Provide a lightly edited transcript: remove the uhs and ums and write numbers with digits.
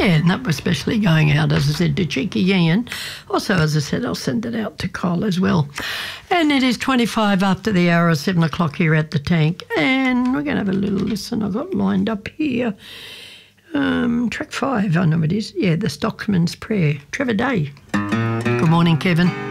Yeah, and that was especially going out, as I said, to Cheeky Ian. Also, as I said, I'll send it out to Kyle as well. And it is 25 after the hour of 7 o'clock here at the Tank. And we're going to have a little listen I've got lined up here. Track 5, I know it is. Yeah, The Stockman's Prayer. Trevor Day. Good morning, Kevin.